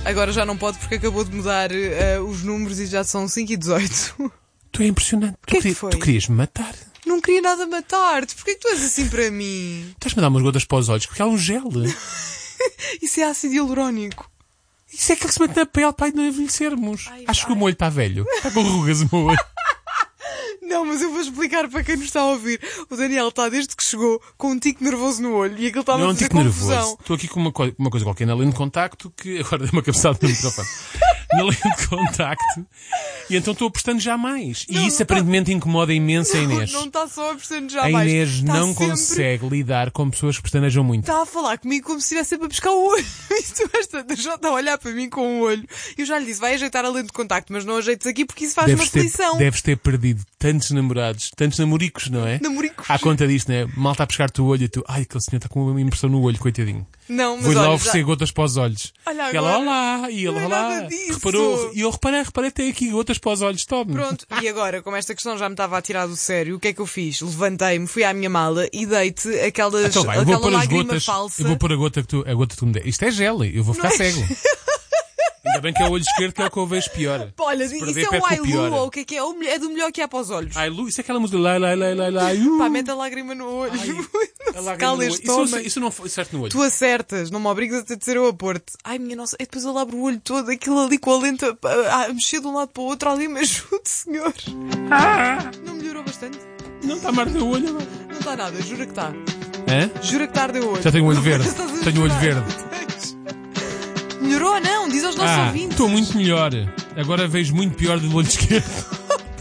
Agora já não pode porque acabou de mudar os números e já são 5 e 18. Tu é impressionante. Que é que foi? Tu querias me matar. Não queria nada matar-te. Porquê que tu és assim para mim? Estás-me a dar umas gotas para os olhos porque há um gel. Isso é ácido hialurónico. Isso é que se mete na pele para não envelhecermos. Acho que o meu olho está velho. Está com rugas o meu olho. Não, mas eu vou explicar para quem nos está a ouvir. O Daniel está, desde que chegou, com um tique nervoso no olho e aquilo está a Não é um fazer tico confusão. nervoso. Estou aqui com uma coisa qualquer na lente de contacto que agora dei uma cabeçada no microfone. Na lente de contacto. E então estou apostando já mais. E isso aparentemente incomoda imenso a Inês. Não está só apostando já A mais. Inês Está não sempre... consegue lidar com pessoas que pestanejam muito. Está a falar comigo como se estivesse sempre a pescar o olho. Isto já está a olhar para mim com o olho. Eu já lhe disse, vai ajeitar a lente de contacto, mas não ajeites aqui porque isso faz uma aflição. Deves ter perdido tantos namorados, tantos namoricos, não é? Namoricos. À conta disto, não é? Mal está a pescar-te o olho e tu, ai, aquele senhor está com uma impressão no olho, coitadinho. Não, mas vou-lhe lá olha, oferecer gotas para os olhos. Olha E ela, agora. olá, e ele, Não é olá. nada disso. Reparou, e eu reparei, tem aqui gotas para os olhos, tome. Pronto, e agora, como esta questão já me estava a tirar do sério, o que é que eu fiz? Levantei-me, fui à minha mala e dei-te aquela Eu vou pôr as lágrima gotas, falsa. eu vou pôr a gota que tu me der. Isto é gel, eu vou ficar cego. Ainda bem que é o olho esquerdo que é o que eu vejo pior. Olha, Se isso perder, é perco o o Ailu, pior. ou o que é? É do melhor que há para os olhos. Ai, Lu, isso é aquela música lá. Pá, mete a lágrima no olho. A lágrima Cala no olho. este homem. Isso não foi certo no olho. Tu acertas, não me obrigas a ter de ser eu a pôr-te. Ai, minha nossa, e depois eu abro o olho todo, aquilo ali com a lente a mexer de um lado para o outro, ali me ajude, senhor. Não melhorou bastante? Não está a arder o olho agora. Não está nada, jura que está. Hã? Jura que está a arder o olho. Já tenho o olho verde. Estás a Tenho o olho jurar. verde. Melhorou ou não? Diz aos nossos ouvintes. Estou muito melhor. Agora vejo muito pior do olho esquerdo.